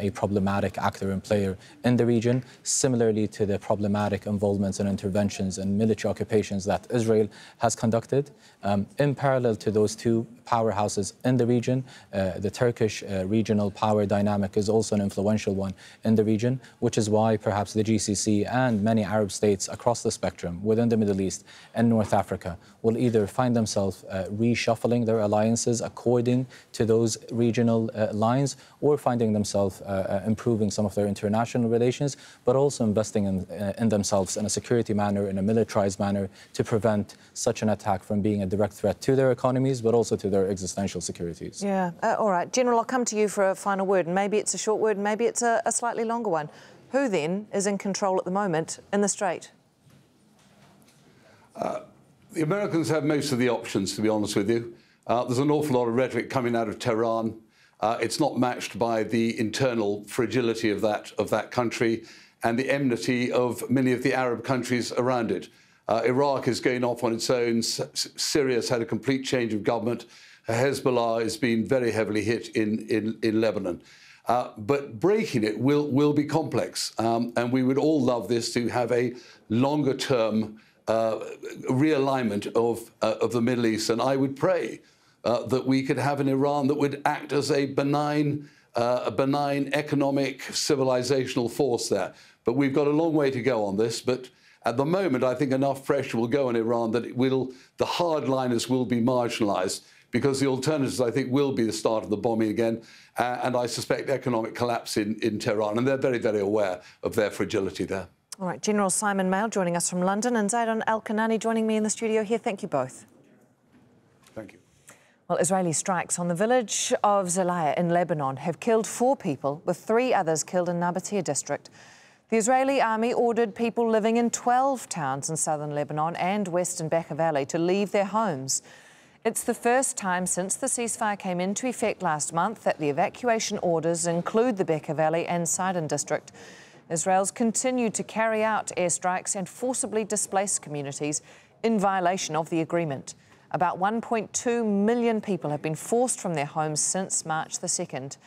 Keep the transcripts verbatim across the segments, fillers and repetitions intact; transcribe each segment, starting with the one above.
a problematic actor and player in the region, similarly to the problematic involvements and interventions and military occupations that Israel has conducted. Um, in parallel to those two powerhouses in the region, uh, the Turkish uh, regional power dynamic is also an influential one in the region, which is why perhaps the G C C and many Arab states across the spectrum within the Middle East and North Africa will either find themselves uh, reshuffling their alliances according to those regional uh, lines, or finding themselves uh, uh, improving some of their international relations, but also investing in, uh, in themselves in a security manner, in a militarized manner, to prevent such an attack from being a direct threat to their economies, but also to their existential securities. Yeah, uh, all right. General, I'll come to you for a final word, and maybe it's a short word, and maybe it's a, a slightly longer one. Who then is in control at the moment in the Strait? Uh, the Americans have most of the options, to be honest with you. Uh, there's an awful lot of rhetoric coming out of Tehran. Uh, it's not matched by the internal fragility of that, of that country and the enmity of many of the Arab countries around it. Uh, Iraq is going off on its own. S Syria's had a complete change of government. Hezbollah has been very heavily hit in, in, in Lebanon. Uh, but breaking it will, will be complex. Um, and we would all love this to have a longer-term uh, realignment of, uh, of the Middle East. And I would pray uh, that we could have an Iran that would act as a benign, uh, a benign economic, civilizational force there. But we've got a long way to go on this. But at the moment, I think enough pressure will go on Iran that it will, the hardliners will be marginalized, because the alternatives, I think, will be the start of the bombing again, uh, and I suspect economic collapse in, in Tehran. And they're very, very aware of their fragility there. All right, General Simon Mail joining us from London, and Zaydan Al-Kanani joining me in the studio here. Thank you both. Thank you. Well, Israeli strikes on the village of Zelaya in Lebanon have killed four people, with three others killed in Nabatea district. The Israeli army ordered people living in twelve towns in southern Lebanon and western Bekaa Valley to leave their homes. It's the first time since the ceasefire came into effect last month that the evacuation orders include the Bekaa Valley and Sidon district. Israel's continued to carry out airstrikes and forcibly displace communities in violation of the agreement. About one point two million people have been forced from their homes since March the second.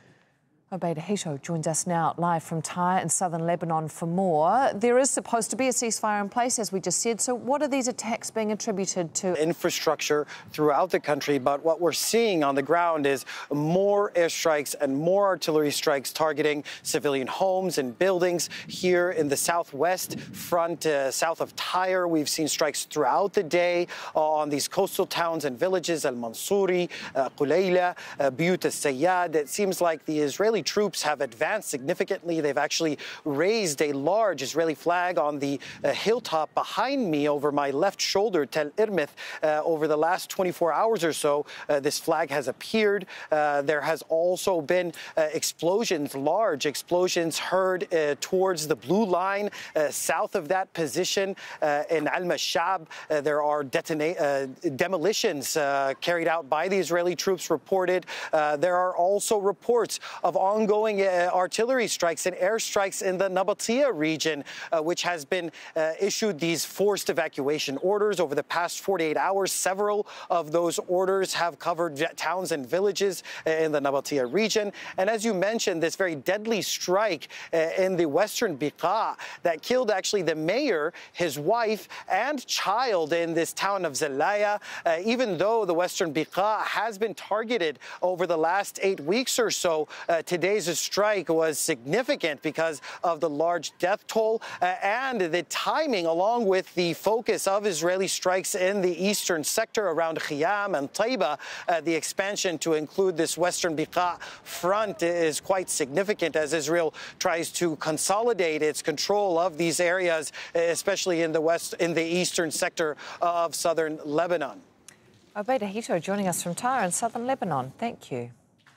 Obaida Hito joins us now live from Tyre in southern Lebanon for more. There is supposed to be a ceasefire in place, as we just said. So what are these attacks being attributed to? Infrastructure throughout the country, but what we're seeing on the ground is more airstrikes and more artillery strikes targeting civilian homes and buildings. Here in the southwest front, uh, south of Tyre, we've seen strikes throughout the day uh, on these coastal towns and villages, Al-Mansouri, uh, Qulayla, uh, Biyut al-Sayyad. It seems like the Israeli troops have advanced significantly. They've actually raised a large Israeli flag on the uh, hilltop behind me over my left shoulder, Tel Irmith. Uh, over the last twenty-four hours or so, uh, this flag has appeared. Uh, there has also been uh, explosions, large explosions heard uh, towards the blue line uh, south of that position uh, in Al-Mashab. Uh, there are detona- uh, demolitions uh, carried out by the Israeli troops reported. Uh, there are also reports of ongoing uh, artillery strikes and airstrikes in the Nabatea region, uh, which has been uh, issued these forced evacuation orders over the past forty-eight hours. Several of those orders have covered towns and villages uh, in the Nabatea region. And as you mentioned, this very deadly strike uh, in the western Bekaa that killed actually the mayor, his wife, and child in this town of Zelaya. Uh, even though the western Bekaa has been targeted over the last eight weeks or so, uh, today's strike was significant because of the large death toll uh, and the timing, along with the focus of Israeli strikes in the eastern sector around Khiyam and Taiba. Uh, the expansion to include this western Bekaa front is quite significant as Israel tries to consolidate its control of these areas, especially in the west, in the eastern sector of southern Lebanon. Obaida Hito joining us from Tyre in southern Lebanon. Thank you.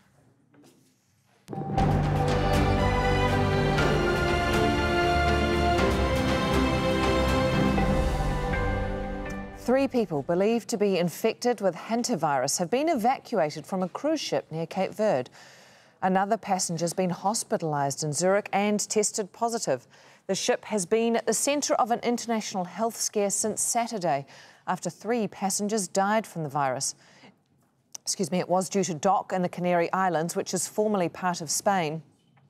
Three people believed to be infected with hantavirus have been evacuated from a cruise ship near Cape Verde. Another passenger has been hospitalised in Zurich and tested positive. The ship has been at the centre of an international health scare since Saturday after three passengers died from the virus. Excuse me, it was due to dock in the Canary Islands, which is formerly part of Spain.